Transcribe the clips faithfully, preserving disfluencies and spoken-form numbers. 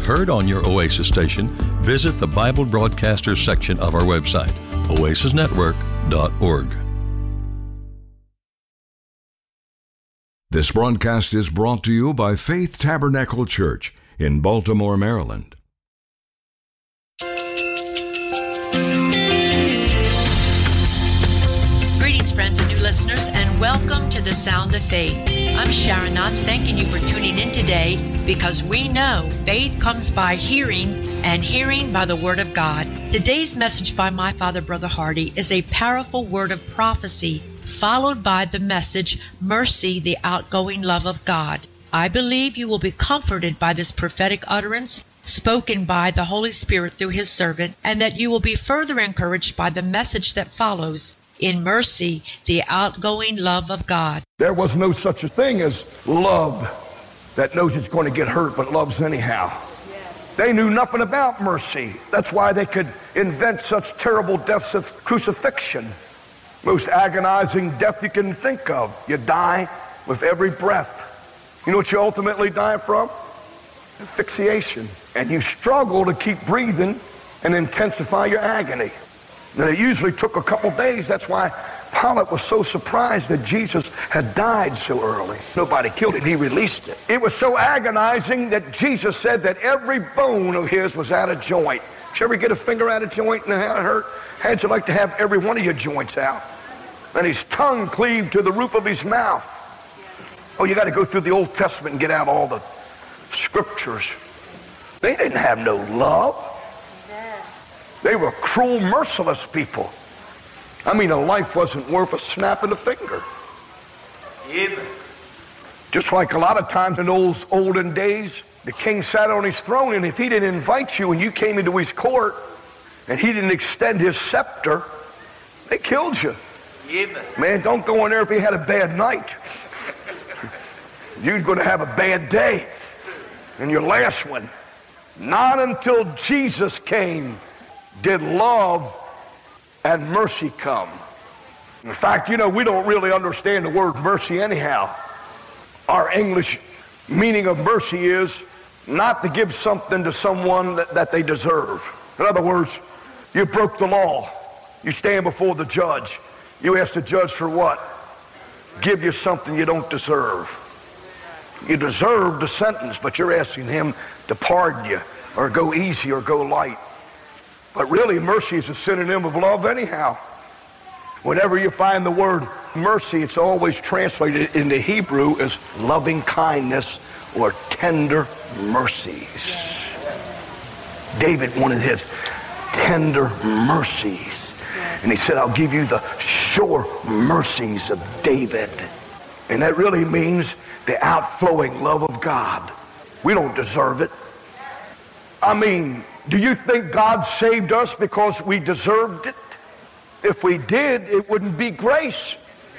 heard on your Oasis station, visit the Bible Broadcasters section of our website, oasis network dot org. This broadcast is brought to you by Faith Tabernacle Church in Baltimore, Maryland. Greetings, friends and new listeners, and welcome to the Sound of Faith. I'm Sharon Knotts, thanking you for tuning in today, because we know faith comes by hearing, and hearing by the Word of God. Today's message by my father, Brother Hardy, is a powerful word of prophecy, followed by the message, Mercy, the Outgoing Love of God. I believe you will be comforted by this prophetic utterance spoken by the Holy Spirit through His servant, and that you will be further encouraged by the message that follows, in Mercy, the Outgoing Love of God. There was no such a thing as love that knows it's going to get hurt but loves anyhow. They knew nothing about mercy. That's why they could invent such terrible deaths of crucifixion. Most agonizing death you can think of. You die with every breath. You know what you ultimately die from? Asphyxiation. And you struggle to keep breathing and intensify your agony. And it usually took a couple days. That's why Pilate was so surprised that Jesus had died so early. Nobody killed him. He released it. It was so agonizing that Jesus said that every bone of his was out of joint. Did you ever get a finger out of joint and how it hurt? How'd you like to have every one of your joints out? And his tongue cleaved to the roof of his mouth. Oh, you got to go through the Old Testament and get out all the scriptures. They didn't have no love. They were cruel, merciless people. I mean, a life wasn't worth a snap of the finger. Even. Just like a lot of times in those olden days, the king sat on his throne, and if he didn't invite you and you came into his court and he didn't extend his scepter, they killed you. Even. Man, don't go in there if he had a bad night. You're going to have a bad day. And your last one. Not until Jesus came did love and mercy come. In fact, you know, we don't really understand the word mercy anyhow. Our English meaning of mercy is not to give something to someone that, that they deserve. In other words, you broke the law. You stand before the judge. You ask the judge for what? Give you something you don't deserve. You deserve the sentence, but you're asking him to pardon you or go easy or go light. But really, mercy is a synonym of love anyhow. Whenever you find the word mercy, it's always translated into Hebrew as loving kindness or tender mercies. David wanted his tender mercies. And he said, I'll give you the sure mercies of David. And that really means the outflowing love of God. We don't deserve it. I mean, do you think God saved us because we deserved it? If we did, it wouldn't be grace.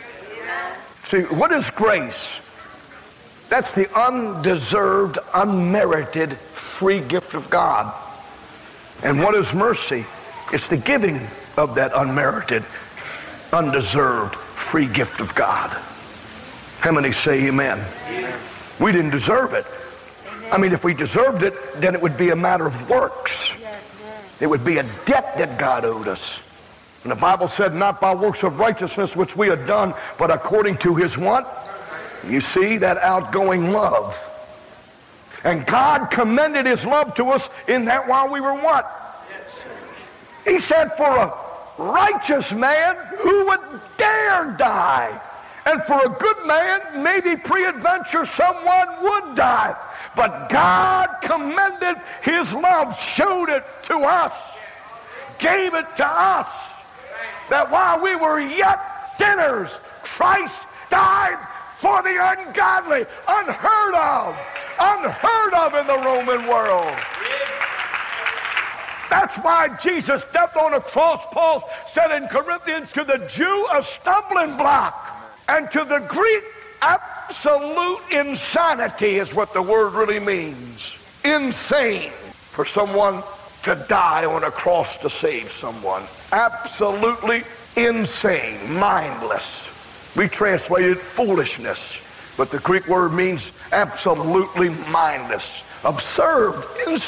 See, what is grace? That's the undeserved, unmerited, free gift of God. And what is mercy? It's the giving of that unmerited, undeserved, free gift of God. How many say amen? Amen. We didn't deserve it. I mean, if we deserved it, then it would be a matter of works. It would be a debt that God owed us. And the Bible said, not by works of righteousness which we had done, but according to his what? You see, that outgoing love. And God commended his love to us in that while we were what? He said, for a righteous man, who would dare die? And for a good man, maybe pre-adventure, someone would die. But God commended his love, showed it to us, gave it to us, that while we were yet sinners, Christ died for the ungodly. Unheard of. Unheard of in the Roman world. That's why Jesus stepped on a cross. Paul said in Corinthians, to the Jew a stumbling block, and to the Greek absolute insanity is what the word really means. Insane for someone to die on a cross to save someone. Absolutely insane, mindless. We translated foolishness, but the Greek word means absolutely mindless, absurd, insane.